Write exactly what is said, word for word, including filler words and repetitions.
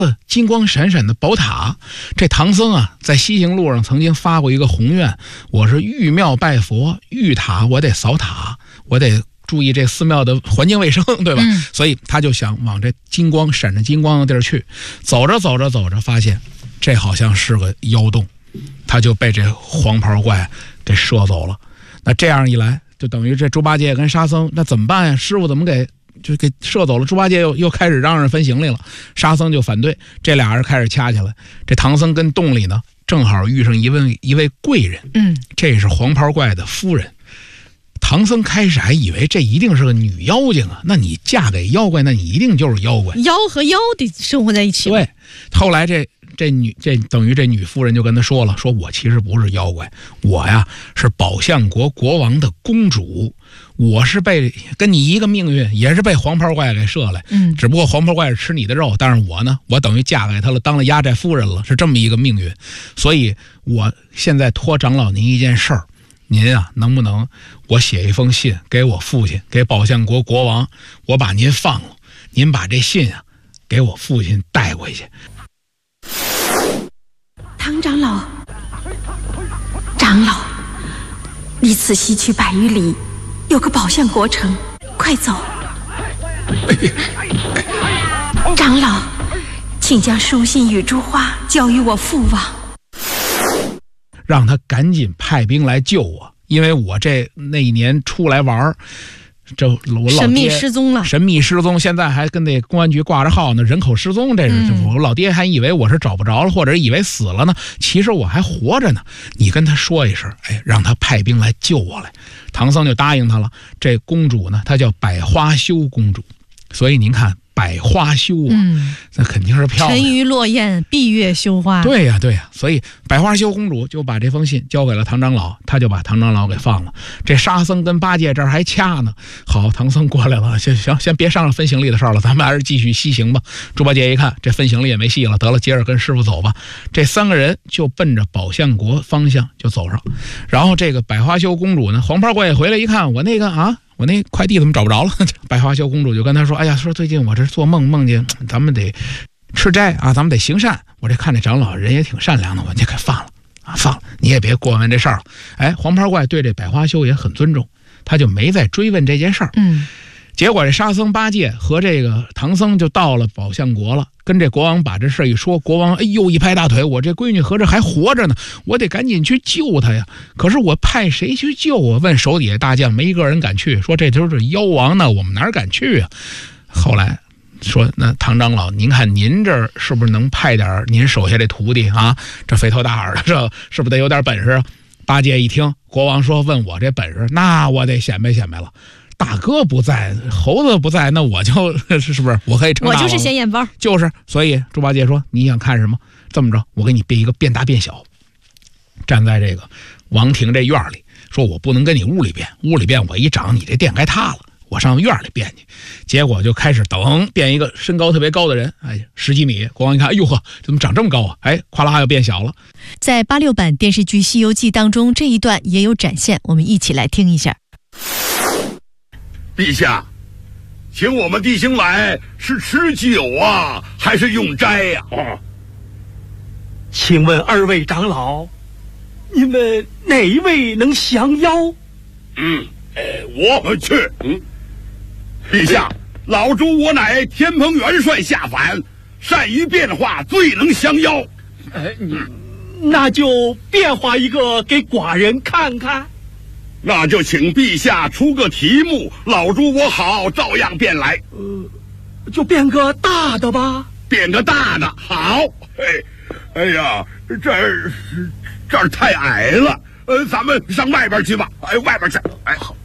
金光闪闪的宝塔。这唐僧啊，在西行路上曾经发过一个宏愿，我是遇庙拜佛，遇塔我得扫塔，我得注意这寺庙的环境卫生，对吧？嗯、所以他就想往这金光闪着金光的地儿去。走着走着走着，发现这好像是个妖洞，他就被这黄袍怪给射走了。那这样一来，就等于这猪八戒跟沙僧，那怎么办呀？师傅怎么给就给射走了？猪八戒又又开始嚷嚷分行李了，沙僧就反对，这俩人开始掐起来。这唐僧跟洞里呢，正好遇上一位一位贵人，嗯，这是黄袍怪的夫人。唐僧开始还以为这一定是个女妖精啊，那你嫁给妖怪，那你一定就是妖怪， 妖和妖得生活在一起。 对，后来这这女这等于这女夫人就跟他说了，说我其实不是妖怪，我呀是宝象国国王的公主，我是被跟你一个命运，也是被黄袍怪给射来，嗯，只不过黄袍怪是吃你的肉，但是我呢，我等于嫁给他了，当了压寨夫人了，是这么一个命运。所以我现在托长老您一件事儿，您啊能不能我写一封信给我父亲，给宝象国国王，我把您放了，您把这信啊给我父亲带回去。 唐长老，长老，离此西去百余里，有个宝象国城，快走！长老，请将书信与珠花交于我父王， 让他赶紧派兵来救我，因为我这那一年出来玩，这我老爹神秘失踪了， 神秘失踪，现在还跟那公安局挂着号呢，人口失踪，这是、嗯、我老爹还以为我是找不着了，或者以为死了呢，其实我还活着呢。你跟他说一声，哎，让他派兵来救我来。唐僧就答应他了。这公主呢，她叫百花羞公主，所以您看百花羞啊，嗯、那肯定是漂亮。 沉鱼落雁，闭月羞花。 对呀、啊、对呀、啊，所以百花羞公主就把这封信交给了唐长老，他就把唐长老给放了。这沙僧跟八戒这儿还掐呢。好，唐僧过来了，行行，先别商量分行李的事了，咱们还是继续西行吧。猪八戒一看这分行李也没戏了，得了，接着跟师傅走吧。这三个人就奔着宝象国方向就走上。然后这个百花羞公主呢，黄袍怪回来一看，我那个啊。我那快递怎么找不着了？百花羞公主就跟他说：“哎呀，说最近我这做梦梦见咱们得吃斋啊，咱们得行善。我这看这长老人也挺善良的，我就给放了啊，放了，你也别过问这事儿了。”哎，黄袍怪对这百花羞也很尊重，他就没再追问这件事儿。嗯，结果这沙僧、八戒和这个唐僧就到了宝象国了，跟这国王把这事一说，国王哎呦一拍大腿，我这闺女合着还活着呢，我得赶紧去救她呀。可是我派谁去救啊？问手底下大将，没一个人敢去，说这就是妖王呢，我们哪敢去啊？后来说，那唐长老，您看您这是不是能派点您手下这徒弟啊？这肥头大耳的，这是不是得有点本事啊？八戒一听国王说问我这本事，那我得显摆显摆了。大哥不在，猴子不在，那我就是是不是我可以成大王？ 我就是显眼包， 就是。所以猪八戒说：“你想看什么？这么着，我给你变一个变大变小，站在这个王庭这院里，说我不能跟你屋里变，屋里变我一掌，你这殿该塌了。我上院里变去。”结果就开始等变一个身高特别高的人，哎，十几米。国王一看，哎呦呵，怎么长这么高啊？哎，哗啦又变小了。 在八六版电视剧《西游记》当中，这一段也有展现，我们一起来听一下。 陛下，请我们弟兄来是吃酒啊，还是用斋呀、啊？啊， 请问二位长老，你们哪一位能降妖？ 嗯，呃，我去。嗯，陛下，老猪我乃天蓬元帅下凡，善于变化，最能降妖。 哎，你那就变化一个给寡人看看。 那就请陛下出个题目，老猪我好照样变来。 呃，就变个大的吧。 变个大的，好。哎，哎呀，这儿这儿太矮了，呃，咱们上外边去吧。哎，外边去。哎，好。